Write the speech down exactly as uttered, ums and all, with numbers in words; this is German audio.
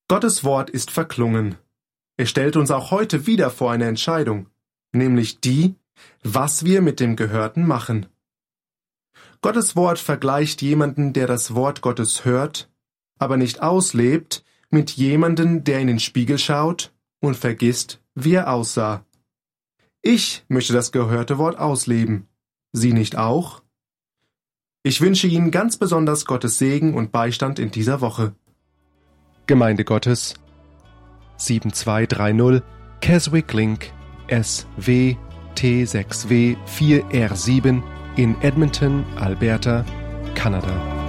Gottes Wort ist verklungen. Er stellt uns auch heute wieder vor eine Entscheidung, nämlich die, was wir mit dem Gehörten machen. Gottes Wort vergleicht jemanden, der das Wort Gottes hört, aber nicht auslebt, mit jemandem, der in den Spiegel schaut und vergisst, wie er aussah. Ich möchte das gehörte Wort ausleben. Sie nicht auch? Ich wünsche Ihnen ganz besonders Gottes Segen und Beistand in dieser Woche. Gemeinde Gottes sieben zwei drei null Keswick Link S W T sechs W vier R sieben in Edmonton, Alberta, Kanada.